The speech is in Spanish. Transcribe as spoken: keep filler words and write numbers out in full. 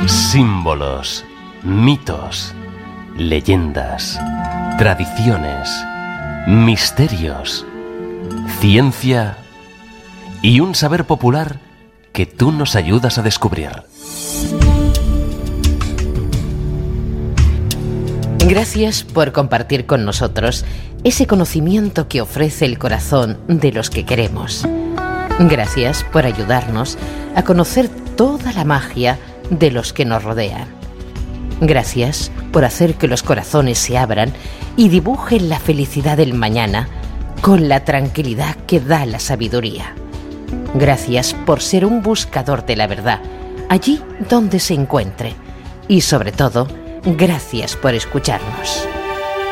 Símbolos, mitos, leyendas, tradiciones, misterios, ciencia y un saber popular que tú nos ayudas a descubrir. Gracias por compartir con nosotros ese conocimiento que ofrece el corazón de los que queremos. Gracias por ayudarnos a conocer toda la magia de los que nos rodean. Gracias por hacer que los corazones se abran y dibujen la felicidad del mañana con la tranquilidad que da la sabiduría. Gracias por ser un buscador de la verdad, allí donde se encuentre. Y sobre todo, gracias por escucharnos.